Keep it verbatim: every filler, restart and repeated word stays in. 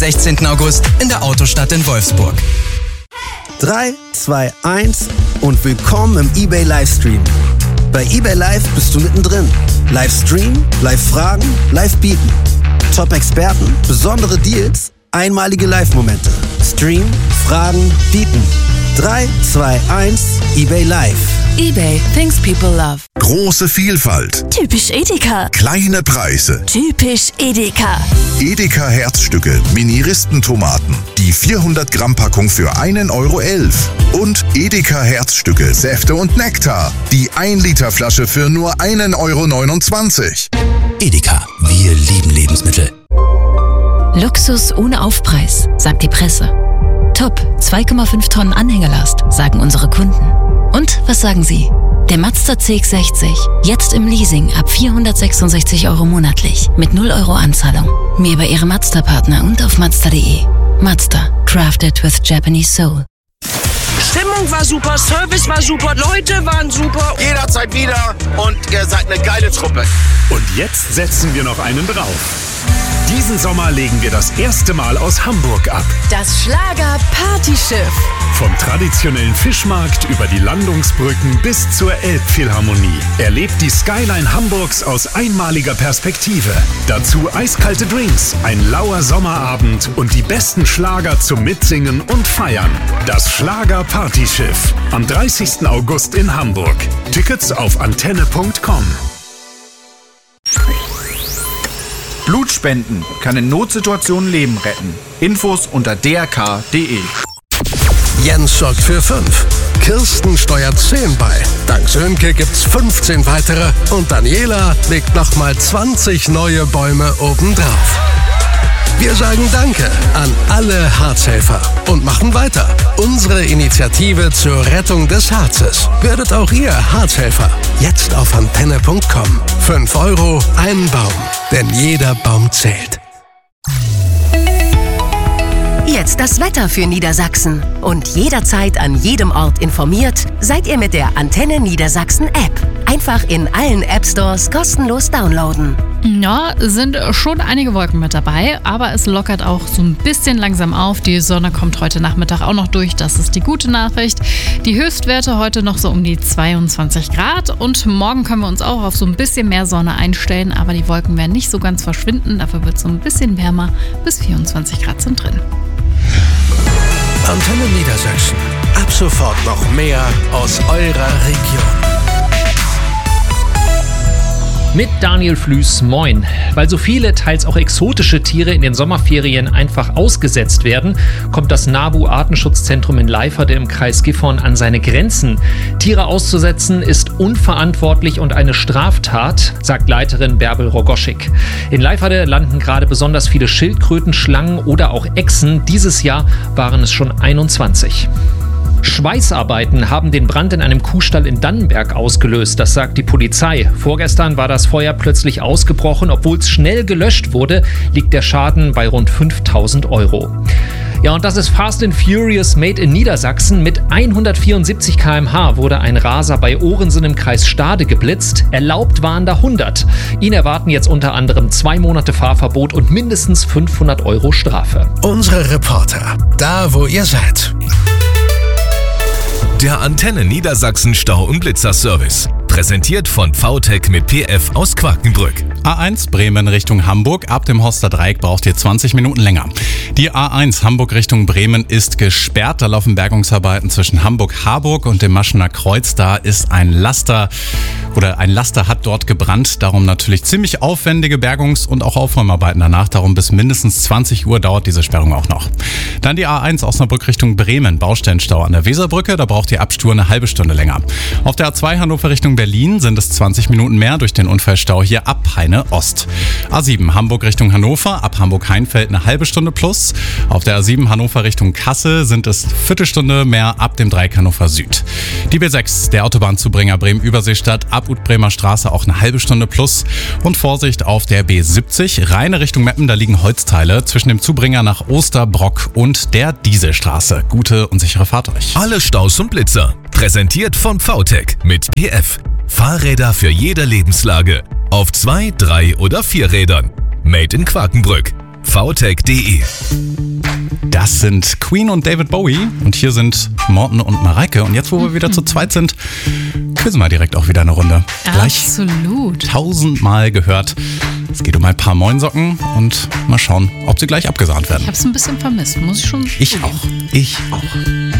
sechzehnten August in der Autostadt in Wolfsburg. drei, zwei, eins und willkommen im eBay Livestream. Bei eBay Live bist du mittendrin. Livestream, Live-Fragen, Live-Bieten. Top-Experten, besondere Deals, einmalige Live-Momente. Stream, Fragen, Bieten. drei, zwei, eins, eBay Live. eBay, things people love. Große Vielfalt. Typisch Edeka. Kleine Preise. Typisch Edeka. Edeka Herzstücke, Mini-Ristentomaten. Die vierhundert Gramm Packung für einen Euro elf. Und Edeka Herzstücke, Säfte und Nektar. Die ein Liter Flasche für nur einen Euro neunundzwanzig. Edeka, wir lieben Lebensmittel. Luxus ohne Aufpreis, sagt die Presse. Top, zwei Komma fünf Tonnen Anhängerlast, sagen unsere Kunden. Und was sagen Sie? Der Mazda C X sechzig, jetzt im Leasing ab vierhundertsechsundsechzig Euro monatlich, mit null Euro Anzahlung. Mehr bei Ihrem Mazda-Partner und auf mazda punkt de. Mazda, crafted with Japanese soul. Stimmung war super, Service war super, Leute waren super. Jederzeit wieder und ihr seid eine geile Truppe. Und jetzt setzen wir noch einen drauf. Diesen Sommer legen wir das erste Mal aus Hamburg ab. Das Schlager-Partyschiff. Vom traditionellen Fischmarkt über die Landungsbrücken bis zur Elbphilharmonie. Erlebt die Skyline Hamburgs aus einmaliger Perspektive. Dazu eiskalte Drinks, ein lauer Sommerabend und die besten Schlager zum Mitsingen und Feiern. Das Schlager-Partyschiff. Am dreißigsten August in Hamburg. Tickets auf antenne punkt com. Blutspenden kann in Notsituationen Leben retten. Infos unter d r k punkt d e. Jens sorgt für fünf. Kirsten steuert zehn bei. Dank Sönke gibt's fünfzehn weitere. Und Daniela legt nochmal zwanzig neue Bäume obendrauf. Wir sagen Danke an alle Harzhelfer und machen weiter. Unsere Initiative zur Rettung des Harzes. Werdet auch ihr Harzhelfer. Jetzt auf antenne punkt com. fünf Euro, ein Baum. Denn jeder Baum zählt. Jetzt das Wetter für Niedersachsen. Und jederzeit an jedem Ort informiert, seid ihr mit der Antenne Niedersachsen App. Einfach in allen App Stores kostenlos downloaden. Ja, sind schon einige Wolken mit dabei, aber es lockert auch so ein bisschen langsam auf. Die Sonne kommt heute Nachmittag auch noch durch, das ist die gute Nachricht. Die Höchstwerte heute noch so um die zweiundzwanzig Grad und morgen können wir uns auch auf so ein bisschen mehr Sonne einstellen, aber die Wolken werden nicht so ganz verschwinden, dafür wird es so ein bisschen wärmer, bis vierundzwanzig Grad sind drin. Antenne Niedersachsen. Ab sofort noch mehr aus eurer Region. Mit Daniel Flüß, moin. Weil so viele, teils auch exotische Tiere in den Sommerferien einfach ausgesetzt werden, kommt das NABU-Artenschutzzentrum in Leiferde im Kreis Gifhorn an seine Grenzen. Tiere auszusetzen ist unverantwortlich und eine Straftat, sagt Leiterin Bärbel Rogoschik. In Leiferde landen gerade besonders viele Schildkröten, Schlangen oder auch Echsen. Dieses Jahr waren es schon einundzwanzig. Schweißarbeiten haben den Brand in einem Kuhstall in Dannenberg ausgelöst, das sagt die Polizei. Vorgestern war das Feuer plötzlich ausgebrochen. Obwohl es schnell gelöscht wurde, liegt der Schaden bei rund fünftausend Euro. Ja, und das ist Fast and Furious Made in Niedersachsen. Mit hundertvierundsiebzig Kilometer pro Stunde wurde ein Raser bei Ohrensen im Kreis Stade geblitzt. Erlaubt waren da hundert. Ihn erwarten jetzt unter anderem zwei Monate Fahrverbot und mindestens fünfhundert Euro Strafe. Unsere Reporter, da wo ihr seid. Der Antenne Niedersachsen Stau- und Blitzerservice. Präsentiert von V T E C mit P F aus Quakenbrück. A eins Bremen Richtung Hamburg. Ab dem Horster Dreieck braucht ihr zwanzig Minuten länger. Die A eins Hamburg Richtung Bremen ist gesperrt. Da laufen Bergungsarbeiten zwischen Hamburg-Harburg und dem Maschener Kreuz. Da ist ein Laster oder ein Laster hat dort gebrannt. Darum natürlich ziemlich aufwendige Bergungs- und auch Aufräumarbeiten danach. Darum bis mindestens zwanzig Uhr dauert diese Sperrung auch noch. Dann die A eins Osnabrück Richtung Bremen. Baustellenstau an der Weserbrücke. Da braucht ihr Abspur eine halbe Stunde länger. Auf der A zwei Hannover Richtung Berlin sind es zwanzig Minuten mehr durch den Unfallstau hier ab Peine Ost. A sieben Hamburg Richtung Hannover, ab Hamburg-Heinfeld eine halbe Stunde plus. Auf der A sieben Hannover Richtung Kassel sind es Viertelstunde mehr ab dem Dreieck Hannover Süd. Die B sechs, der Autobahnzubringer Bremen-Überseestadt, ab Utbremer Straße auch eine halbe Stunde plus. Und Vorsicht auf der B siebzig, Rheine Richtung Meppen, da liegen Holzteile zwischen dem Zubringer nach Osterbrock und der Dieselstraße. Gute und sichere Fahrt euch. Alle Staus und Blitzer. Präsentiert von V T E C mit P F. Fahrräder für jede Lebenslage. Auf zwei, drei oder vier Rädern. Made in Quakenbrück. vtech punkt de. Das sind Queen und David Bowie und hier sind Morten und Mareike. Und jetzt, wo wir wieder zu zweit sind, quizzen wir direkt auch wieder eine Runde. Absolut. Gleich tausendmal gehört. Es geht um ein paar Moinsocken und mal schauen, ob sie gleich abgesahnt werden. Ich habe es ein bisschen vermisst, muss ich schon Ich zugeben. auch. Ich auch.